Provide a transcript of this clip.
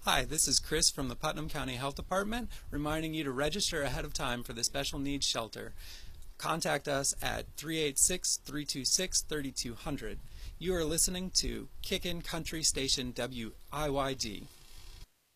Hi, this is Chris from the Putnam County Health Department reminding you to register ahead of time for the Special Needs Shelter. Contact us at 386-326-3200. You are listening to Kickin' Country Station WIYD.